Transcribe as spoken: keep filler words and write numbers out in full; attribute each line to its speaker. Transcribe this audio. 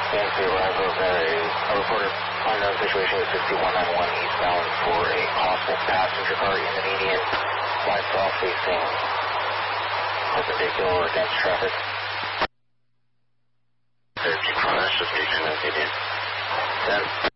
Speaker 1: Thanks for the arrival. There is a reporter unknown situation at sixty-one ninety-one eastbound for a possible passenger car in the median. Lights off facing perpendicular against traffic. Safety crash, just taking a median. ten.